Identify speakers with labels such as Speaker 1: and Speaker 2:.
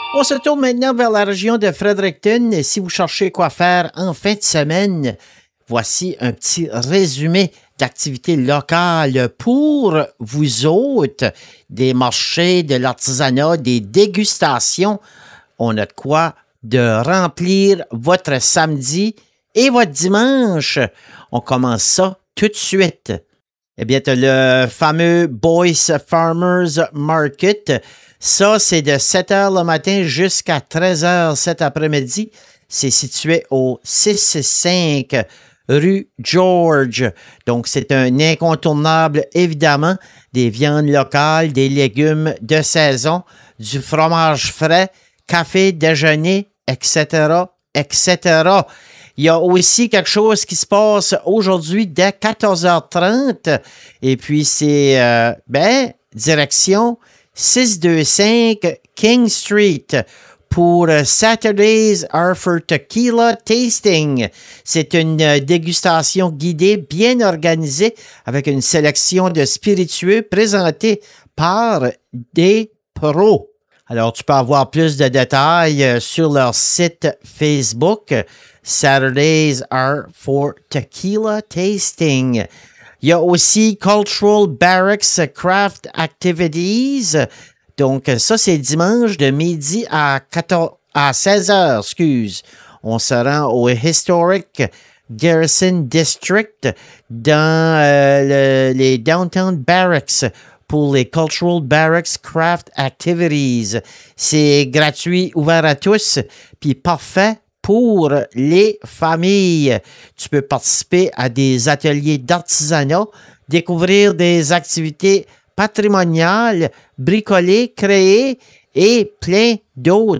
Speaker 1: On se tourne maintenant vers la région de Fredericton. Et si vous cherchez quoi faire en fin de semaine, voici un petit résumé d'activités locales pour vous autres, des marchés, de l'artisanat, des dégustations. On a de quoi de remplir votre samedi et votre dimanche. On commence ça tout de suite. Eh bien, tu as le fameux Boyce Farmers Market. Ça, c'est de 7 h le matin jusqu'à 13 h cet après-midi. C'est situé au 665 rue George. Donc, c'est un incontournable, évidemment, des viandes locales, des légumes de saison, du fromage frais, café, déjeuner, etc., etc. Il y a aussi quelque chose qui se passe aujourd'hui dès 14h30. Et puis, c'est, direction 625 King Street pour Saturdays Are for Tequila Tasting. C'est une dégustation guidée bien organisée avec une sélection de spiritueux présentés par des pros. Alors, tu peux avoir plus de détails sur leur site Facebook. Saturdays Are for Tequila Tasting. Il y a aussi Cultural Barracks Craft Activities. Donc, ça, c'est dimanche de midi à 16 h, excuse. On se rend au Historic Garrison District dans les Downtown Barracks pour les Cultural Barracks Craft Activities. C'est gratuit, ouvert à tous, puis parfait pour les familles. Tu peux participer à des ateliers d'artisanat, découvrir des activités patrimoniales, bricoler, créer et plein d'autres